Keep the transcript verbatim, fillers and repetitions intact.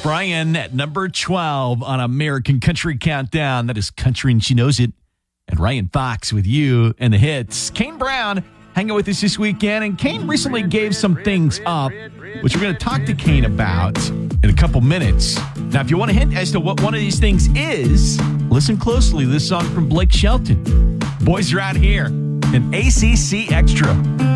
Brian at number twelve on American Country Countdown. That is Country and She Knows It. And Ryan Fox with you and the hits. Kane Brown hanging with us this weekend. And Kane recently gave some things up, which we're going to talk to Kane about in a couple minutes. Now, if you want a hint as to what one of these things is, listen closely. This song from Blake Shelton. Boys are out here in A C C Extra.